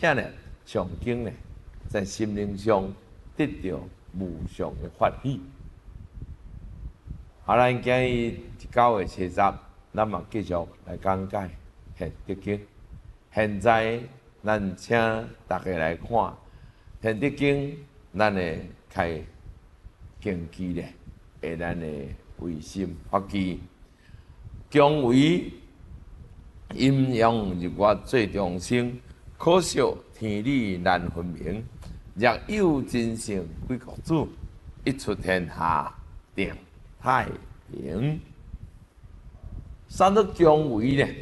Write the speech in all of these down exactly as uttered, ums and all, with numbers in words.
且呢，上经呢，在心灵上得到无上的法喜。好，咱今日九月七十，咱嘛继续来讲解《显德经》。现在咱请大家来看《显德经》，咱的开经记咧，下咱的唯心发起，姜维阴阳日月最众生，可笑天理难分明。若有真性归国主，一出天下定太平。三得姜维呢，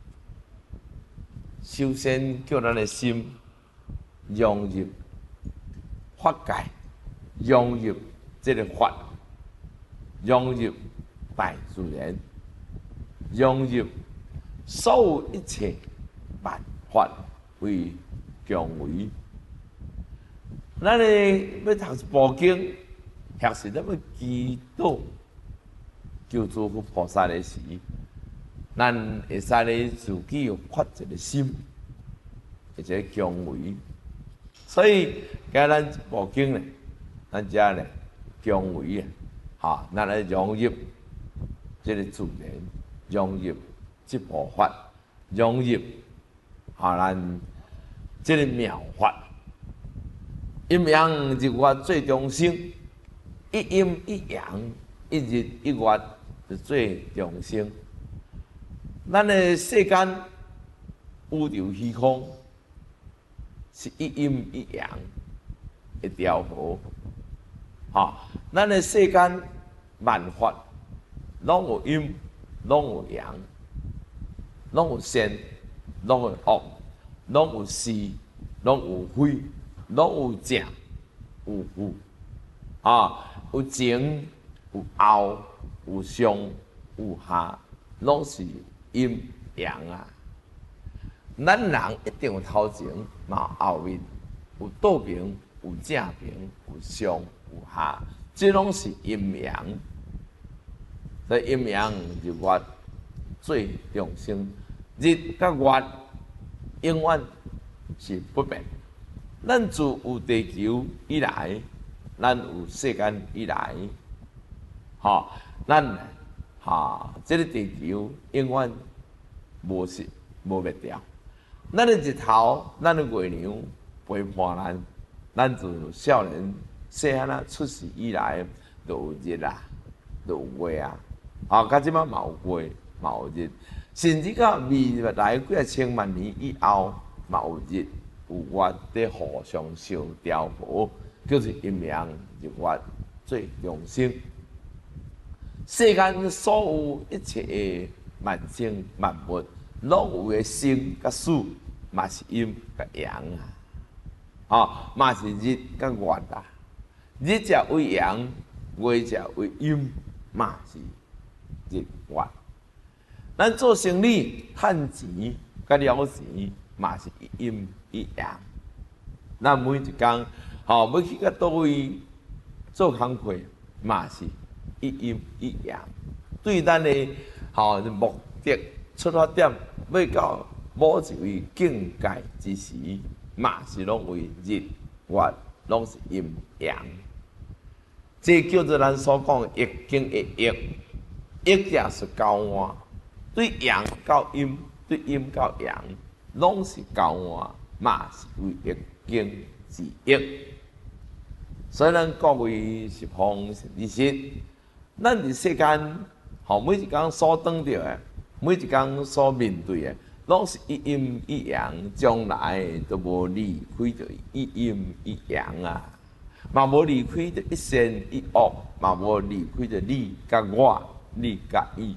首先叫咱的心融入法界，融入这个法，融入大自然，融入所有一切万法为姜维。咱咧要读一部经，或是咱要祈祷求诸佛菩萨的时，咱会使咧自己有发一个心，或者姜维。所以，今咱一部经咧，咱遮咧姜维啊，哈，咱来融入这个自然，融入这部法，融入哈咱这个妙法。阴阳日月最中生，一阴一阳，一日一月是最中生。咱的世间宇宙虚空是一阴一阳的调和，哈，咱的世间万法拢有阴，拢有阳，拢有善，拢有恶，拢有是，拢有非。拢有正有负，啊，有前有后，有上有下，拢是阴阳啊。咱人一定有头前嘛后面，有倒面，有正面，有上有下，这拢是阴阳。所以阴阳日月最中生，日甲月永远是不变。咱自有地球以来，咱有世间以来，哈，咱哈，这个地球永远无是无灭掉。咱的日头，咱的月亮陪伴咱，咱自少年细汉啊出世以来，就有日啊，就有月啊，啊，到即摆嘛有月，嘛有日，甚至到未来几啊千万年以后，嘛有日。有月在互相相调和，叫做阴阳日月最中生。世间所有一切的万生万物，拢有个生甲死，嘛是阴甲阳啊，啊，嘛是日甲月啊。日者为阳，月者为阴，嘛是日月。咱做生意趁钱甲了钱，嘛是一阴一阳。咱每一工，吼、哦、要去到倒位做工课，嘛是一阴一阳。对咱的吼、哦、目的出发点，要到某一位境界之时，嘛是拢为日月，拢是阴阳。这叫做咱所讲易经的易，易者是交换，对阳到阴，对阴到阳。拢是交换，嘛是为易经之易。所以咱各位是方是实，咱伫世间，吼每一工所当着的，每一工所面对的，拢是一阴一阳，将来都无离开着一阴一阳啊，嘛无离开着一善一恶，嘛无离开着你甲我，你甲伊，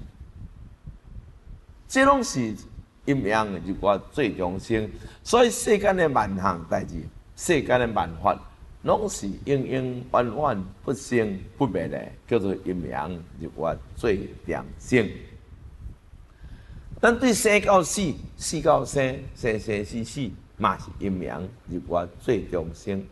这拢是。阴阳日月最中生，所以世间的万项代志，世间的万法，拢是永永远远不生不灭的，叫做阴阳日月最良生。咱对生到死，死到生，生生死死，嘛是阴阳日月最中生。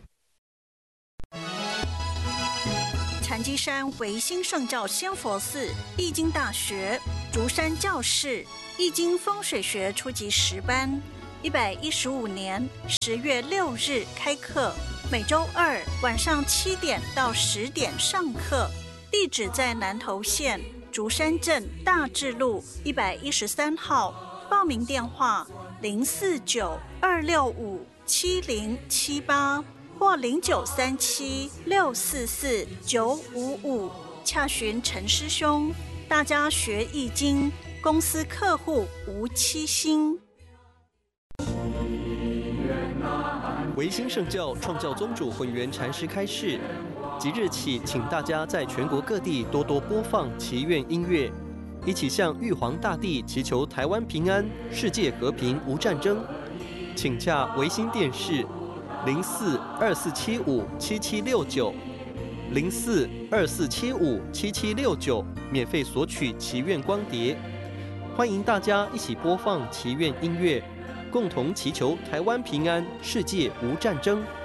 禅机山维新圣教仙佛寺易经大学竹山教室易经风水学初级十班， 一百一十五年十月六日开课，每周二晚上七点到十点上课。地址在南投县竹山镇大智路一百一十三号。报名电话零四九二六五七零七八或零九三七六四四九五五。洽询陈师兄。大家学易经，公司客户无欺心。 维新圣教创教宗主混元禅师开示，即日起，请大家在全国各地多多播放祈愿音乐，一起向玉皇大帝祈求台湾平安、世界和平、无战争。请洽维新电视零四二四七五七七六九零四二四七五七七六九，免费索取祈愿光碟。欢迎大家一起播放祈愿音乐，共同祈求台湾平安，世界无战争。